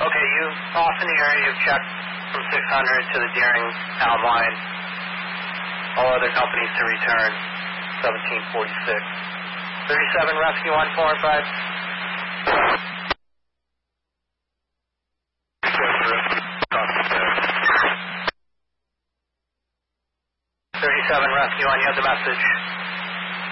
Okay, you off in the area, you've checked from 600 to the Deering town line. All other companies to return 1746. 37 rescue on 4 and 5. 37 rescue on, you have the message.